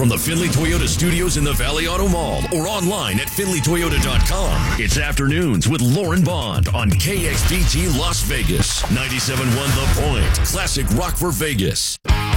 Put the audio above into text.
from the Findlay Toyota studios in the Valley Auto Mall or online at findlaytoyota.com. It's Afternoons with Lauren Bond on KXPG Las Vegas. 97.1 The Point. Classic rock for Vegas.